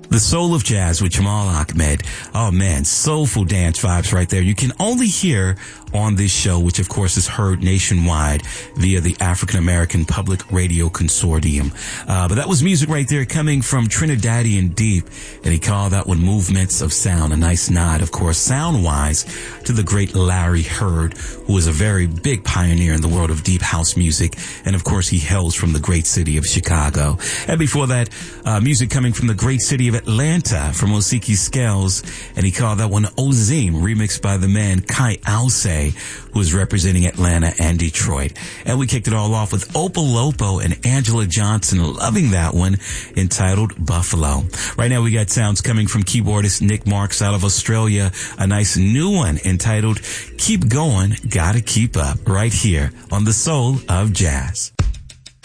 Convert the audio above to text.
The Soul of Jazz with Jamal Ahmed. Oh man, soulful dance vibes right there. You can only hear on this show, which of course is heard nationwide via the African American Public Radio Consortium. But that was music right there coming from Trinidadian Deep, and he called that one Movements of Sound. A nice nod, of course, sound-wise, to the great Larry Heard, who is a very big pioneer in the world of deep house music. And of course, he hails from the great city of Chicago. And before that, music coming from the great city of Atlanta from Osiki Scales, and he called that one Ozim, remixed by the man Kai Alce, who is representing Atlanta and Detroit. And we kicked it all off with Opolopo and Angela Johnson, loving that one, entitled Buffalo. Right now we got sounds coming from keyboardist Nick Marks out of Australia, a nice new one entitled Keep Going, Gotta Keep Up, right here on The Soul of Jazz.